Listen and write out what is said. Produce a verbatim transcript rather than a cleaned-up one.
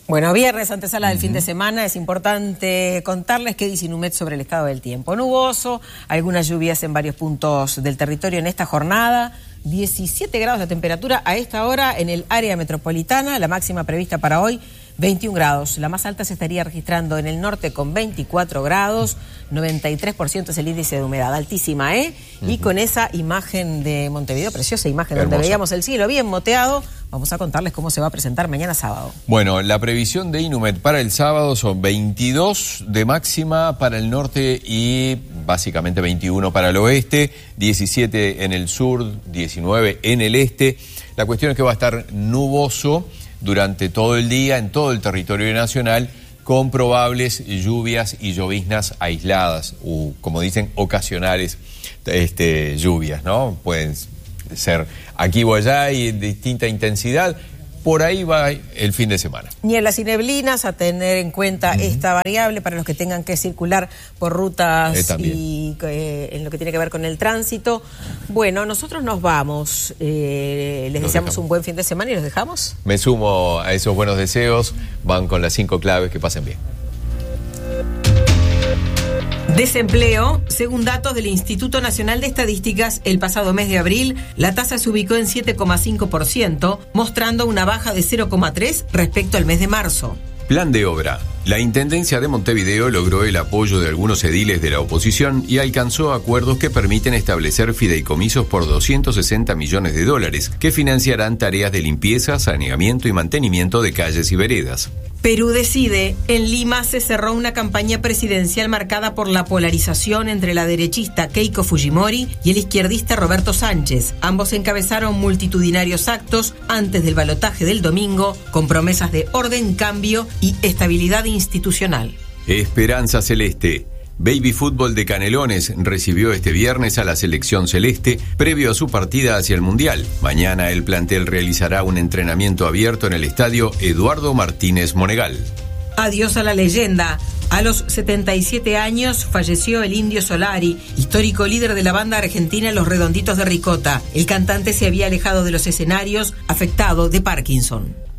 Bueno, viernes, antesala del uh-huh. fin de semana, es importante contarles qué dice Inumet sobre el estado del tiempo. Nuboso, algunas lluvias en varios puntos del territorio en esta jornada, diecisiete grados de temperatura a esta hora en el área metropolitana, la máxima prevista para hoy, veintiún grados. La más alta se estaría registrando en el norte con veinticuatro grados, noventa y tres por ciento es el índice de humedad, altísima, ¿eh? Uh-huh. Y con esa imagen de Montevideo, preciosa imagen Hermoso. Donde veíamos el cielo bien moteado, vamos a contarles cómo se va a presentar mañana sábado. Bueno, la previsión de Inumet para el sábado son veintidós de máxima para el norte y básicamente veintiuno para el oeste, diecisiete en el sur, diecinueve en el este. La cuestión es que va a estar nuboso durante todo el día en todo el territorio nacional, con probables lluvias y lloviznas aisladas, o como dicen, ocasionales este, lluvias, ¿no? Pueden ser aquí o allá y de distinta intensidad. Por ahí va el fin de semana. Nieblas y neblinas, a tener en cuenta uh-huh. esta variable para los que tengan que circular por rutas eh, y eh, en lo que tiene que ver con el tránsito. Bueno, nosotros nos vamos. Eh, les nos deseamos dejamos. un buen fin de semana y los dejamos. Me sumo a esos buenos deseos. Van con las cinco claves, que pasen bien. Desempleo, según datos del Instituto Nacional de Estadísticas, el pasado mes de abril, la tasa se ubicó en siete coma cinco por ciento, mostrando una baja de cero coma tres por ciento respecto al mes de marzo. Plan de obra. La Intendencia de Montevideo logró el apoyo de algunos ediles de la oposición y alcanzó acuerdos que permiten establecer fideicomisos por doscientos sesenta millones de dólares, que financiarán tareas de limpieza, saneamiento y mantenimiento de calles y veredas. Perú decide. En Lima se cerró una campaña presidencial marcada por la polarización entre la derechista Keiko Fujimori y el izquierdista Roberto Sánchez. Ambos encabezaron multitudinarios actos antes del balotaje del domingo, con promesas de orden, cambio y estabilidad institucional. Esperanza Celeste. Baby Fútbol de Canelones recibió este viernes a la selección celeste previo a su partida hacia el Mundial. Mañana el plantel realizará un entrenamiento abierto en el estadio Eduardo Martínez Monegal. Adiós a la leyenda. A los setenta y siete años falleció el Indio Solari, histórico líder de la banda argentina Los Redonditos de Ricota. El cantante se había alejado de los escenarios, afectado de Parkinson.